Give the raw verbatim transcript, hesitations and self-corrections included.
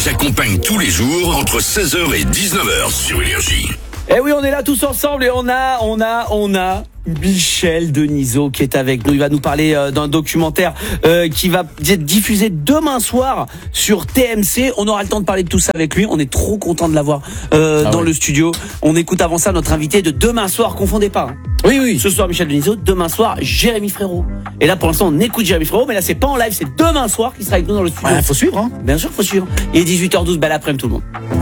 vous accompagne tous les jours entre seize heures et dix-neuf heures sur Énergie. Eh oui, on est là tous ensemble et on a, on a, on a Michel Denisot qui est avec nous. Il va nous parler euh, d'un documentaire euh, qui va être diffusé demain soir sur T M C. On aura le temps de parler de tout ça avec lui. On est trop content de l'avoir euh, ah dans ouais. le studio. On écoute avant ça notre invité de demain soir. Confondez pas. Hein. Oui, oui. Ce soir, Michel Denisot. Demain soir, Jérémy Frérot. Et là, pour l'instant, on écoute Jérémy Frérot. Mais là, c'est pas en live. C'est demain soir qu'il sera avec nous dans le studio. Ouais, faut suivre, hein. Bien sûr, faut suivre. Il est dix-huit heures douze. Belle après-midi, tout le monde.